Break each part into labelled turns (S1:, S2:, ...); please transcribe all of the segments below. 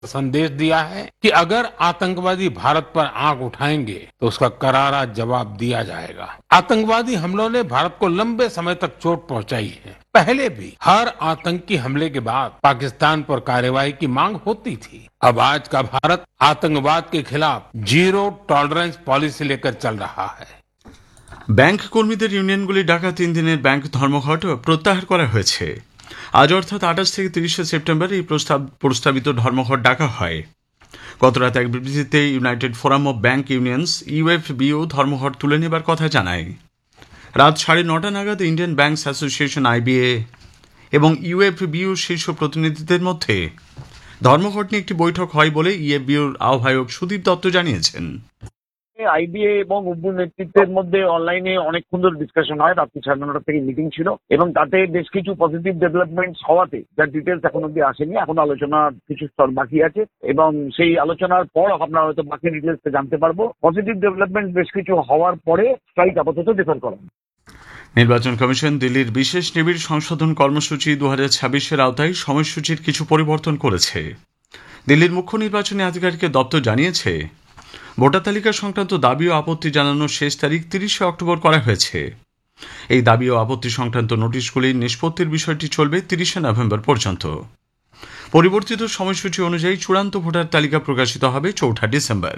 S1: संदेश दिया है कि अगर आतंकवादी भारत पर आंख उठाएंगे तो उसका करारा जवाब दिया जाएगा। आतंकवादी हमलों ने भारत को लंबे समय तक चोट पहुंचाई है। पहले भी हर आतंकी हमले के बाद पाकिस्तान पर कार्रवाई की मांग होती थी। अब आज का भारत आतंकवाद के खिलाफ जीरो टॉलरेंस पॉलिसी लेकर चल रहा है।
S2: ব্যাংক কর্মীদের ইউনিয়নগুলি ডাকা 3 দিনের ব্যাংক ধর্মঘট প্রত্যাহার করা হয়েছে। আজ অর্থাৎ 28 থেকে 30 সেপ্টেম্বর এই প্রস্তাবিত ধর্মঘট ডাকা হয়। গতরাত এক বিবৃতিতে United forum of bank unions ইউএফবিও ধর্মঘট তুলে নেবার কথা জানায়। রাত 9:30 নাগাদ ইন্ডিয়ান ব্যাংকস অ্যাসোসিয়েশন আইবিএ এবং ইউএফবিও শীর্ষ প্রতিনিধিদের মধ্যে ধর্মঘট নিয়ে একটি বৈঠক হয় বলে ইউএফবিওর আহ্বায়ক সুদীপ দত্ত জানিয়েছেন।
S3: আইবিএ এবং উব্বুর নেতৃত্বের মধ্যে অনলাইনে অনেক সুন্দর ডিসকাশন হয়। রাত্রি 9:30 থেকে মিটিং ছিল এবং তাতে বেশ কিছু পজিটিভ ডেভেলপমেন্ট হওয়াতে যার ডিটেলস এখন অব্দি আসেনি, এখন আলোচনার কিছু স্তর বাকি আছে এবং সেই আলোচনার পর আমরা হয়তো বাকি ডিটেলস জানতে পারবো। পজিটিভ ডেভেলপমেন্ট বেশ কিছু হওয়ার পরে স্ট্রাইক আপাতত ডিফার করা।
S2: নির্বাচন কমিশন দিল্লির বিশেষ নিবিড় সংশোধন কর্মসূচি 2026-এর আওতায় সময়সূচির কিছু পরিবর্তন করেছে। দিল্লির মুখ্য নির্বাচনী আধিকারিকের দপ্তর জানিয়েছে, ভোটার তালিকা সংক্রান্ত দাবি ও আপত্তি জানানোর শেষ তারিখ 30 অক্টোবর করা হয়েছে। এই দাবি ও আপত্তি সংক্রান্ত নোটিশগুলির নিষ্পত্তির বিষয়টি চলবে 30 নভেম্বর পর্যন্ত। পরিবর্তিত সময়সূচি অনুযায়ী চূড়ান্ত ভোটার তালিকা প্রকাশিত হবে 4 ডিসেম্বর।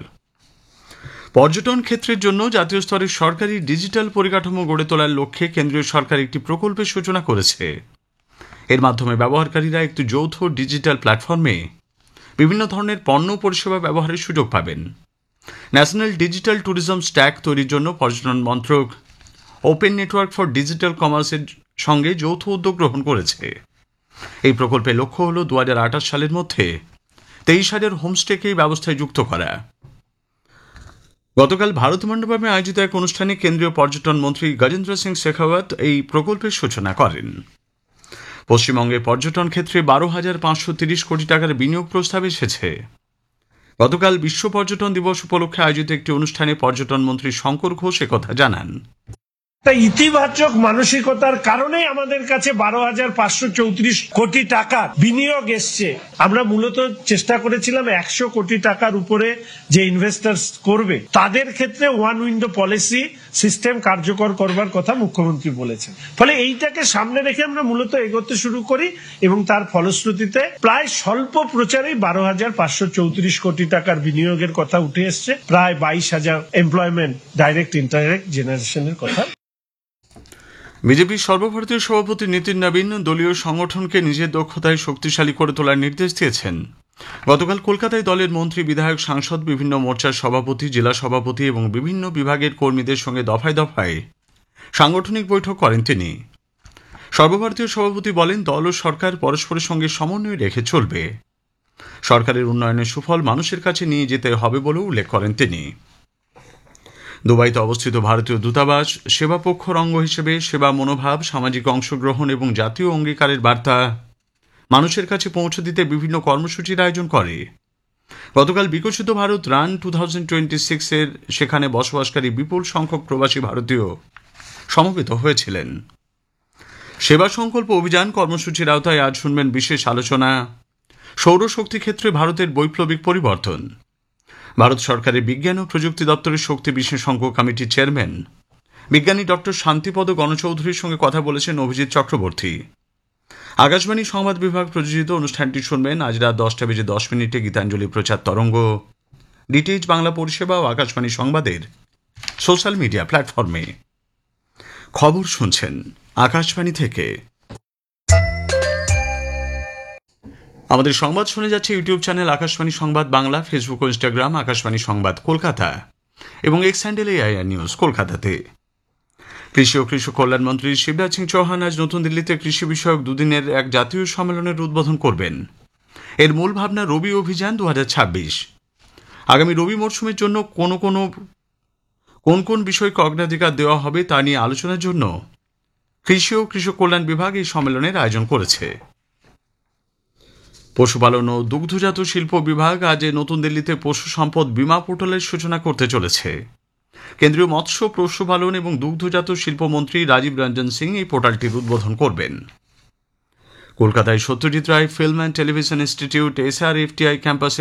S2: পর্যটন ক্ষেত্রের জন্য জাতীয় স্তরের সরকারি ডিজিটাল পরিকাঠামো গড়ে তোলার লক্ষ্যে কেন্দ্রীয় সরকার একটি প্রকল্পের সূচনা করেছে। এর মাধ্যমে ব্যবহারকারীরা একটি যৌথ ডিজিটাল প্ল্যাটফর্মে বিভিন্ন ধরনের পণ্য পরিষেবা ব্যবহারের সুযোগ পাবেন। ন্যাশনাল ডিজিটাল ট্যুরিজম স্ট্যাক তৈরির জন্য পর্যটন মন্ত্রক ওপেন নেটওয়ার্ক ফর ডিজিটাল কমার্সের সঙ্গে যৌথ উদ্যোগ গ্রহণ করেছে। এই প্রকল্পের লক্ষ্য হল 2028 সালের মধ্যে 23,000 হোমস্টেকে এই ব্যবস্থায় যুক্ত করা। গতকাল ভারত মণ্ডপমে আয়োজিত এক অনুষ্ঠানে কেন্দ্রীয় পর্যটন মন্ত্রী গজেন্দ্র সিং শেখাওয়াত এই প্রকল্পের সূচনা করেন। পশ্চিমবঙ্গে পর্যটন ক্ষেত্রে 12,530 কোটি টাকার বিনিয়োগ প্রস্তাব এসেছে। গতকাল বিশ্ব পর্যটন দিবস উপলক্ষে আয়োজিত একটি অনুষ্ঠানে পর্যটন মন্ত্রী শঙ্কর ঘোষ একথা জানান।
S4: ইতিবাচক মানসিকতার কারণে আমাদের কাছে 12,534 কোটি টাকার বিনিয়োগ এসছে। আমরা মূলত চেষ্টা করেছিলাম 100 কোটি টাকার উপরে যে ইনভেস্টার্স করবে তাদের ক্ষেত্রে ওয়ান উইন্ডো পলিসি সিস্টেম কার্যকর করবার কথা মুখ্যমন্ত্রী বলেছেন। ফলে এইটাকে সামনে রেখে আমরা মূলত এগোতে শুরু করি এবং তার ফলশ্রুতিতে প্রায় স্বল্প প্রচারেই 12,534 কোটি টাকার বিনিয়োগের কথা উঠে এসছে, প্রায় 22,000 এমপ্লয়মেন্ট ডাইরেক্ট ইনডাইরেক্ট জেনারেশনের কথা।
S2: বিজেপির সর্বভারতীয় সভাপতি নীতিন নবীন দলীয় সংগঠনকে নিজের দক্ষতায় শক্তিশালী করে তোলার নির্দেশ দিয়েছেন। গতকাল কলকাতায় দলের মন্ত্রী, বিধায়ক, সাংসদ, বিভিন্ন মোর্চার সভাপতি, জেলা সভাপতি এবং বিভিন্ন বিভাগের কর্মীদের সঙ্গে দফায় দফায় সাংগঠনিক বৈঠক করেন তিনি। সর্বভারতীয় সভাপতি বলেন, দল ও সরকার পরস্পরের সঙ্গে সমন্বয় রেখে চলবে। সরকারের উন্নয়নের সুফল মানুষের কাছে নিয়ে যেতে হবে বলেও উল্লেখ করেন তিনি। দুবাইতে অবস্থিত ভারতীয় দূতাবাস সেবা পক্ষর অঙ্গ হিসেবে সেবা মনোভাব, সামাজিক অংশগ্রহণ এবং জাতীয় অঙ্গীকারের বার্তা মানুষের কাছে পৌঁছে দিতে বিভিন্ন কর্মসূচির আয়োজন করে। গতকাল বিকশিত ভারত রান 2026-এর সেখানে বসবাসকারী বিপুল সংখ্যক প্রবাসী ভারতীয় সমবেত হয়েছিলেন। সেবা সংকল্প অভিযান কর্মসূচির আওতায় আজ শুনবেন বিশেষ আলোচনা, সৌরশক্তি ক্ষেত্রে ভারতের বৈপ্লবিক পরিবর্তন। ভারত সরকারের বিজ্ঞান ও প্রযুক্তি দপ্তরের শক্তি বিশেষজ্ঞ কমিটির চেয়ারম্যান বিজ্ঞানী ডক্টর শান্তিপদ গণচৌধুরীর সঙ্গে কথা বলেছেন অভিজিৎ চক্রবর্তী। আকাশবাণী সংবাদ বিভাগ প্রযোজিত অনুষ্ঠানটি শুনবেন আজ রাত 10:10 গীতাঞ্জলি প্রচার তরঙ্গ, ডিটিএইচ বাংলা পরিষেবা ও আকাশবাণী সংবাদের সোশ্যাল মিডিয়া প্ল্যাটফর্মে। খবর শুনছেন আকাশবাণী থেকে। আমাদের সংবাদ শুনে যাচ্ছে ইউটিউব চ্যানেল আকাশবাণী সংবাদ বাংলা, ফেসবুক ও ইনস্টাগ্রাম আকাশবাণী সংবাদ কলকাতা এবং এক্স হ্যান্ডেল এআইআর নিউজ কলকাতাতে। কৃষি ও কৃষক কল্যাণ মন্ত্রী শিবরাজ সিং চৌহান আজ নতুন দিল্লিতে কৃষি বিষয়ক দুদিনের এক জাতীয় সম্মেলনের উদ্বোধন করবেন। এর মূল ভাবনা রবি অভিযান 2026। আগামী রবি মরশুমের জন্য কোন কোন বিষয়কে অগ্রাধিকার দেওয়া হবে তা নিয়ে আলোচনার জন্য কৃষি ও কৃষক কল্যাণ বিভাগ এই সম্মেলনের আয়োজন করেছে। পশুপালন ও দুগ্ধজাত শিল্প বিভাগ আজ নতুন দিল্লিতে পশু সম্পদ বীমা পোর্টালের সূচনা করতে চলেছে। কেন্দ্রীয় মৎস্য, পশুপালন এবং দুগ্ধজাত শিল্পমন্ত্রী রাজীব রঞ্জন সিং এই পোর্টালটির উদ্বোধন করবেন। কলকাতায় Satyajit Ray film and television institute SRFTI ক্যাম্পাসে